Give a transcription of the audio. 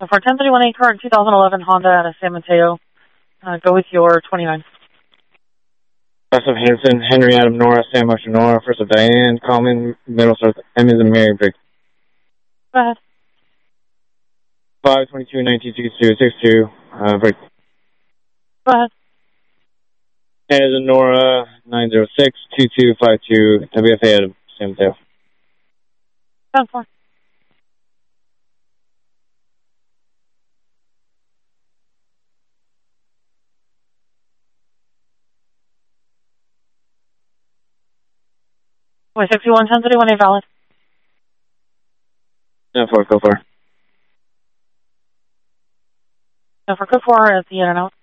For 1031A card, 2011 Honda out of San Mateo. Go with your 29. First of Henderson, Henry Adam Nora, Sam Ocean Nora, first of Diane, Common, middle start, M is in Mary, break. Go ahead. 5/22/1962, 62, break. Go ahead. N is in Nora, 906-2252, WFA Adam, San Mateo. 10-4. Wait, 61, 1031A valid. 10-4, go for. 10-4, code 4 at the in and out.